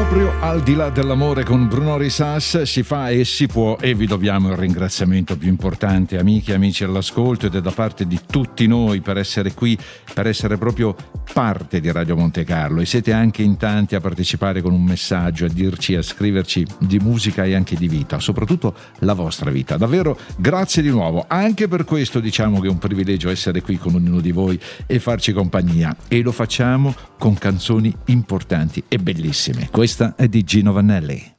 Proprio al di là dell'amore con Bruno Risas si fa e si può, e vi dobbiamo il ringraziamento più importante, amiche e amici all'ascolto, ed è da parte di tutti noi per essere qui, per essere proprio parte di Radio Monte Carlo, e siete anche in tanti a partecipare con un messaggio, a dirci, a scriverci di musica e anche di vita, soprattutto la vostra vita. Davvero grazie di nuovo, anche per questo diciamo che è un privilegio essere qui con ognuno di voi e farci compagnia, e lo facciamo con canzoni importanti e bellissime. Questa è di Gino Vannelli.